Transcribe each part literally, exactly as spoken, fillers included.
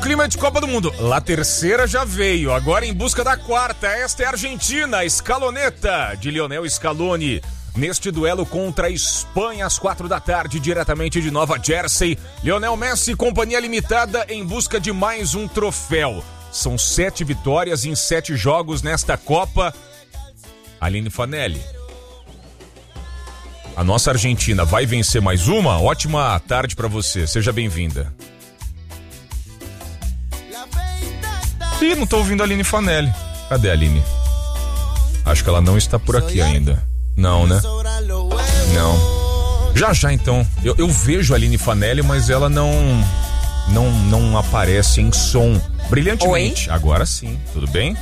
Clima de Copa do Mundo. La terceira já veio, agora em busca da quarta. Esta é a Argentina, a Scaloneta de Lionel Scaloni. Neste duelo contra a Espanha às quatro da tarde, diretamente de Nova Jersey. Lionel Messi, companhia limitada em busca de mais um troféu. São sete vitórias em sete jogos nesta Copa. Aline Fanelli, a nossa Argentina vai vencer mais uma? Ótima tarde pra você, seja bem-vinda. Ih, não tô ouvindo a Aline Fanelli. Cadê a Aline? Acho que ela não está por aqui ainda. Não, né? Não. Já, já, então. Eu, eu vejo a Aline Fanelli, mas ela não, não, não aparece em som brilhantemente. Oi? Agora sim, tudo bem?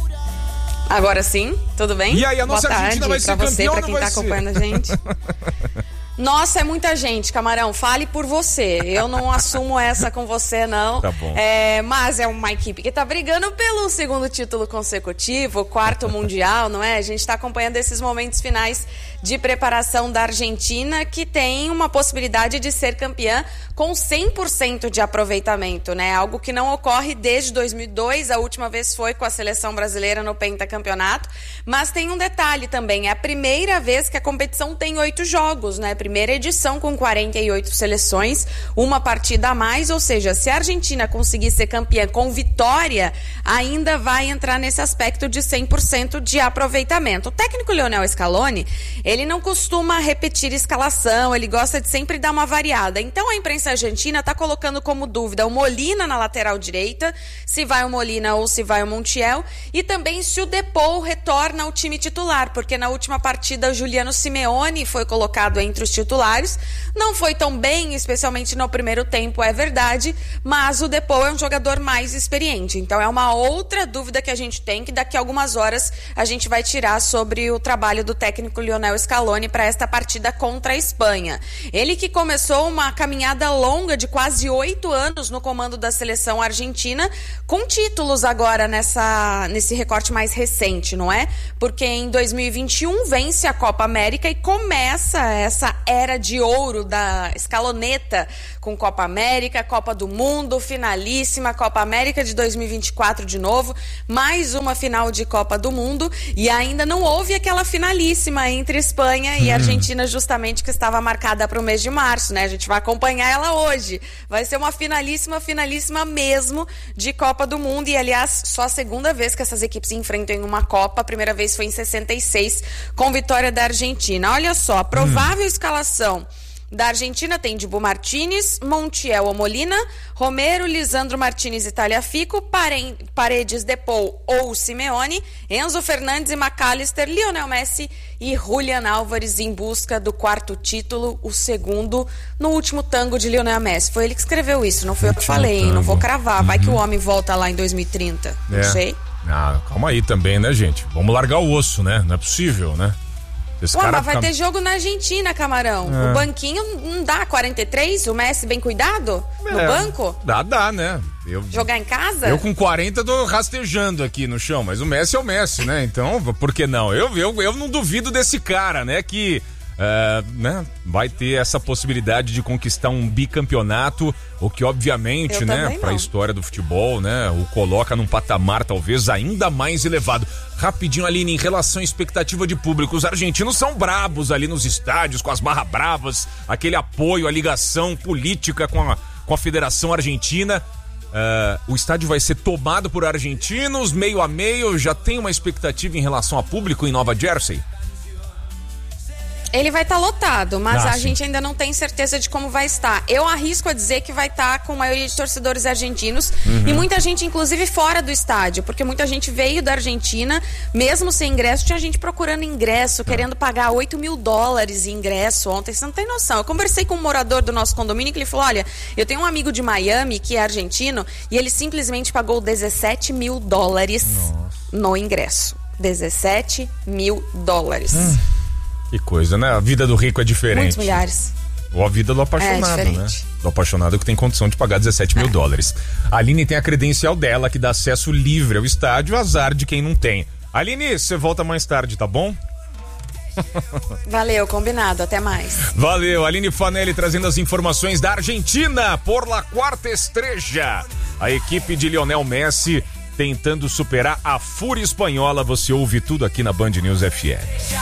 Agora sim, tudo bem? E aí, a nossa Boa Argentina tarde vai ser pra você, campeã, pra quem tá ser? acompanhando a gente. Nossa, é muita gente, Camarão. Fale por você. Eu não assumo essa com você, não. Tá bom. É, mas é uma equipe que tá brigando pelo segundo título consecutivo, quarto mundial, não é? A gente tá acompanhando esses momentos finais de preparação da Argentina, que tem uma possibilidade de ser campeã com cem por cento de aproveitamento, né? Algo que não ocorre desde dois mil e dois, a última vez foi com a seleção brasileira no pentacampeonato. Mas tem um detalhe também, é a primeira vez que a competição tem oito jogos, né? Primeira edição com quarenta e oito seleções, uma partida a mais, ou seja, se a Argentina conseguir ser campeã com vitória, ainda vai entrar nesse aspecto de cem por cento de aproveitamento. O técnico Lionel Scaloni, ele não costuma repetir escalação, ele gosta de sempre dar uma variada. Então a imprensa argentina está colocando como dúvida o Molina na lateral direita, se vai o Molina ou se vai o Montiel, e também se o Depou retorna ao time titular, porque na última partida o Juliano Simeone foi colocado entre os titulares, não foi tão bem, especialmente no primeiro tempo, é verdade, mas o Depou é um jogador mais experiente, então é uma outra dúvida que a gente tem, que daqui a algumas horas a gente vai tirar sobre o trabalho do técnico Lionel Scaloni para esta partida contra a Espanha. Ele que começou uma caminhada longa de quase oito anos no comando da seleção argentina, com títulos agora nessa, nesse recorte mais recente, não é? Porque em dois mil e vinte e um vence a Copa América e começa essa era de ouro da Scaloneta, com Copa América, Copa do Mundo, finalíssima, Copa América de dois mil e vinte e quatro de novo, mais uma final de Copa do Mundo, e ainda não houve aquela finalíssima entre Espanha e Argentina, justamente, que estava marcada para o mês de março, né? A gente vai acompanhar ela hoje. Vai ser uma finalíssima, finalíssima mesmo de Copa do Mundo, e aliás, só a segunda vez que essas equipes se enfrentam em uma Copa, a primeira vez foi em sessenta e seis, com vitória da Argentina. Olha só, a provável hum. escalação da Argentina tem Dibu Martínez, Montiel ou Molina, Romero, Lisandro Martínez e Tagliafico, Paredes, Depou ou Simeone, Enzo Fernandes e McAllister, Lionel Messi e Julián Álvares em busca do quarto título, o segundo no último tango de Lionel Messi. Foi ele que escreveu isso, não foi eu que falei, hein? Não vou cravar, uhum. Vai que o homem volta lá em dois mil e trinta, é. Não sei. Ah, calma aí também, né, gente? Vamos largar o osso, né? Não é possível, né? Esse Ué, cara mas vai fica... ter jogo na Argentina, Camarão. É. O banquinho não dá quarenta e três? O Messi bem cuidado? É. No banco? Dá, dá, né? Eu... Jogar em casa? Eu com quarenta tô rastejando aqui no chão, mas o Messi é o Messi, né? Então, por que não? Eu, eu, eu não duvido desse cara, né? Que uh, né? vai ter essa possibilidade de conquistar um bicampeonato, o que obviamente, eu né, para a história do futebol, né, o coloca num patamar talvez ainda mais elevado. Rapidinho, Aline, em relação à expectativa de público, os argentinos são brabos ali nos estádios, com as barra bravas, aquele apoio, a ligação política com a, com a Federação Argentina. Uh, o estádio vai ser tomado por argentinos, meio a meio, já tem uma expectativa em relação a público em Nova Jersey? Ele vai estar tá lotado, mas ah, a sim. gente ainda não tem certeza de como vai estar. Eu arrisco a dizer que vai estar tá com a maioria de torcedores argentinos, uhum. e muita gente, inclusive, fora do estádio, porque muita gente veio da Argentina, mesmo sem ingresso, tinha gente procurando ingresso, querendo pagar oito mil dólares em ingresso ontem, você não tem noção. Eu conversei com um morador do nosso condomínio que ele falou, olha, eu tenho um amigo de Miami que é argentino e ele simplesmente pagou dezessete mil dólares Nossa. no ingresso. dezessete mil dólares. Hum. Que coisa, né? A vida do rico é diferente. Muitos milhares. Ou a vida do apaixonado, é né? Do apaixonado que tem condição de pagar dezessete mil dólares. A Aline tem a credencial dela, que dá acesso livre ao estádio, azar de quem não tem. Aline, você volta mais tarde, tá bom? Valeu, combinado, até mais. Valeu, Aline Fanelli trazendo as informações da Argentina por la quarta estreja. A equipe de Lionel Messi tentando superar a fúria espanhola. Você ouve tudo aqui na Band News F M.